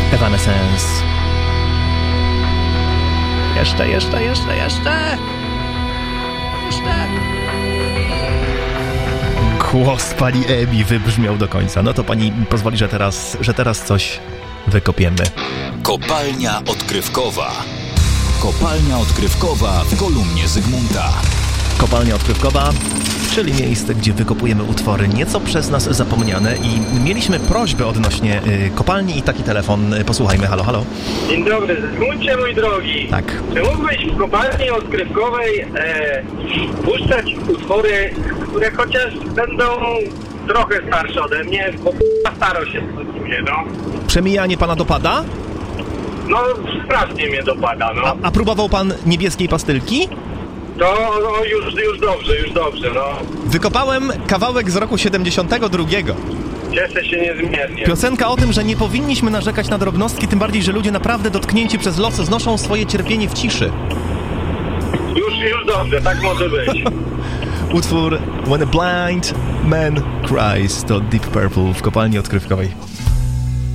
Evanescence. Jeszcze. Głos pani Ebi wybrzmiał do końca. No to pani pozwoli, że teraz coś wykopiemy. Kopalnia odkrywkowa. Kopalnia odkrywkowa w kolumnie Zygmunta. Kopalnia odkrywkowa, czyli miejsce, gdzie wykopujemy utwory nieco przez nas zapomniane i mieliśmy prośbę odnośnie kopalni i taki telefon. Posłuchajmy, halo. Dzień dobry, Zygmuncie, mój drogi. Tak. Czy mógłbyś w kopalni odkrywkowej puszczać utwory, które chociaż będą trochę starsze ode mnie, bo staro się stosuje, no. Przemijanie pana dopada? No, strasznie mnie dopada, no. A próbował pan niebieskiej pastylki? To już dobrze, no. Wykopałem kawałek z roku 72. Cieszę się niezmiernie. Piosenka o tym, że nie powinniśmy narzekać na drobnostki, tym bardziej, że ludzie naprawdę dotknięci przez los znoszą swoje cierpienie w ciszy. Już dobrze, tak może być. Utwór When a Blind Man Cries to Deep Purple w kopalni odkrywkowej.